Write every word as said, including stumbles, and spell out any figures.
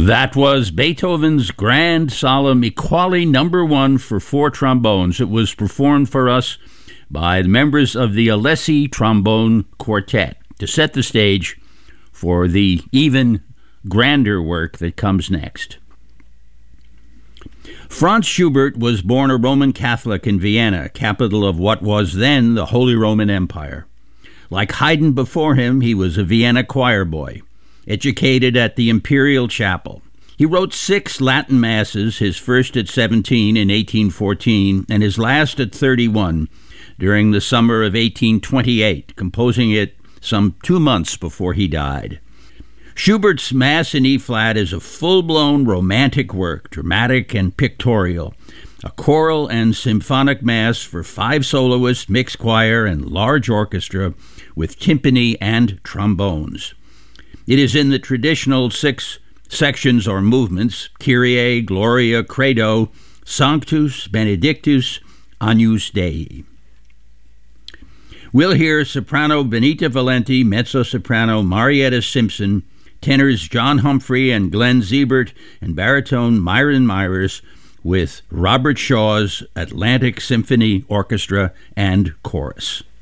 That was Beethoven's Grand Solemn Equali number one for four trombones. It was performed for us by the members of the Alessi Trombone Quartet to set the stage for the even grander work that comes next. Franz Schubert was born a Roman Catholic in Vienna, capital of what was then the Holy Roman Empire. Like Haydn before him, he was a Vienna choir boy, educated at the Imperial Chapel. He wrote six Latin masses, his first at seventeen in eighteen fourteen, and his last at thirty-one during the summer of eighteen twenty-eight, composing it some two months before he died. Schubert's Mass in E-flat is a full-blown romantic work, dramatic and pictorial, a choral and symphonic mass for five soloists, mixed choir, and large orchestra with timpani and trombones. It is in the traditional six sections or movements, Kyrie, Gloria, Credo, Sanctus, Benedictus, Agnus Dei. We'll hear soprano Benita Valenti, mezzo-soprano Marietta Simpson, tenors John Humphrey and Glenn Siebert, and baritone Myron Myers with Robert Shaw's Atlantic Symphony Orchestra and Chorus.